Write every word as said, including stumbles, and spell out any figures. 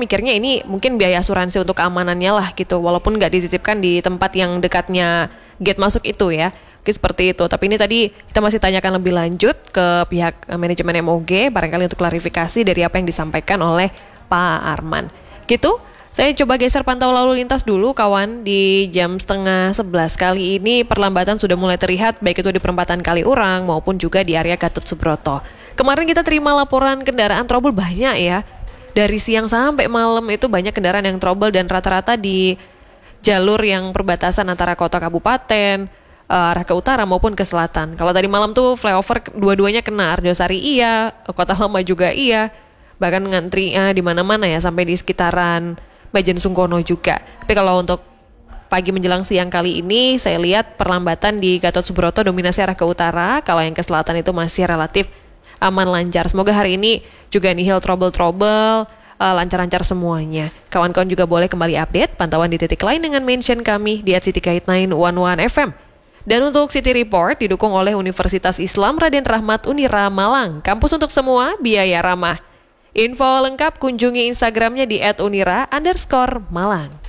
mikirnya ini mungkin biaya asuransi untuk keamanannya lah gitu, walaupun nggak dititipkan di tempat yang dekatnya gate masuk itu ya. Oke, seperti itu. Tapi ini tadi kita masih tanyakan lebih lanjut ke pihak eh, manajemen M O G, barangkali untuk klarifikasi dari apa yang disampaikan oleh Pak Arman. Gitu. Saya coba geser pantau lalu lintas dulu kawan di jam setengah sebelas. Kali ini perlambatan sudah mulai terlihat baik itu di perempatan Kaliurang maupun juga di area Gatot Subroto. Kemarin kita terima laporan kendaraan trouble banyak ya. Dari siang sampai malam itu banyak kendaraan yang trouble dan rata-rata di jalur yang perbatasan antara kota kabupaten, uh, arah ke utara maupun ke selatan. Kalau tadi malam tuh flyover dua-duanya kena, Arjosari iya, Kota Lama juga iya. Bahkan ngantri uh, di mana-mana ya sampai di sekitaran Majen Sungkono juga. Tapi kalau untuk pagi menjelang siang kali ini saya lihat perlambatan di Gatot Subroto dominasi arah ke utara, kalau yang ke selatan itu masih relatif aman lancar. Semoga hari ini juga nihil trouble-trouble, uh, lancar-lancar semuanya. Kawan-kawan juga boleh kembali update pantauan di titik lain dengan mention kami di at city guide sembilan satu satu F M. Dan untuk City Report didukung oleh Universitas Islam Raden Rahmat Unira Malang, kampus untuk semua, biaya ramah. Info lengkap kunjungi Instagramnya di at unira underscore malang.